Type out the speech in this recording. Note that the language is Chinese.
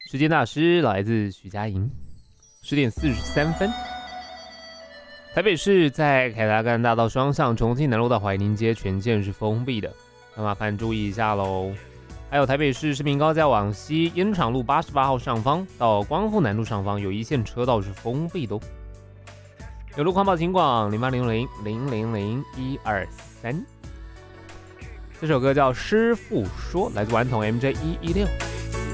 时间大师来自徐佳莹，10点43分。台北市在凯达格兰大道双向，重庆南路到怀宁街全线是封闭的，那麻烦注意一下喽。还有台北市市民高架往西，烟厂路88号上方到光复南路上方有一线车道是封闭的哦。有路况报警广0800000123。这首歌叫《师傅说》，来自顽童 MJ116。